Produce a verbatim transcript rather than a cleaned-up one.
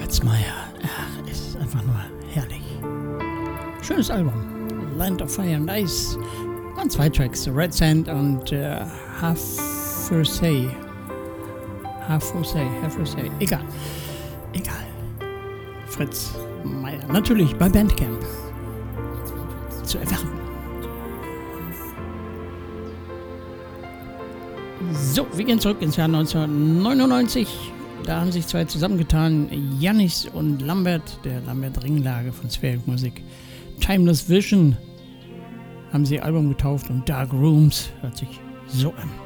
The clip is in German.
Fritz Meier, ach, ist einfach nur herrlich. Schönes Album, Land of Fire and Ice. Und zwei Tracks, Red Sand und äh, Half for Say. Half for Say, Half for Say. Egal, egal. Fritz Meier, natürlich bei Bandcamp zu erwerben. So, wir gehen zurück ins Jahr neunzehnhundertneunundneunzig. Da haben sich zwei zusammengetan, Jannis und Lambert, der Lambert-Ringlage von Spheric Musik. Timeless Vision haben sie ihr Album getauft und Dark Rooms hört sich so an.